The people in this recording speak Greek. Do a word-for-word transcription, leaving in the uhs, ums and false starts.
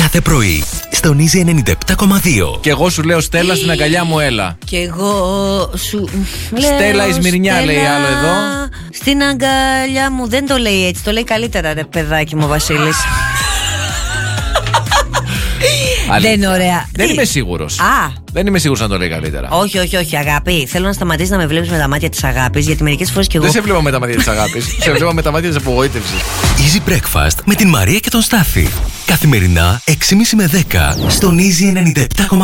κάθε πρωί στον Easy ενενήντα επτά κόμμα δύο. Και εγώ σου λέω Στέλλα στην αγκαλιά μου έλα. Και εγώ σου λέω Στέλλα η Σμυρνιά, Στέλλα, λέει άλλο εδώ. στην αγκαλιά μου. Δεν το λέει έτσι, το λέει καλύτερα ρε παιδάκι μου ο Βασίλης. Δεν είναι ωραία. Δεν είμαι σίγουρος. Α, Δεν είμαι σίγουρος να το λέει καλύτερα. όχι, όχι, όχι, αγάπη. Θέλω να σταματήσεις να με βλέπεις με τα μάτια της αγάπης, γιατί μερικές φορές κι εγώ. Δεν σε βλέπω με τα μάτια της αγάπης. Σε βλέπω με τα μάτια της απογοήτευσης. Easy Breakfast με την Μαρία και τον Στάφη. Καθημερινά έξι και μισή με δέκα στον Easy ενενήντα επτά κόμμα δύο.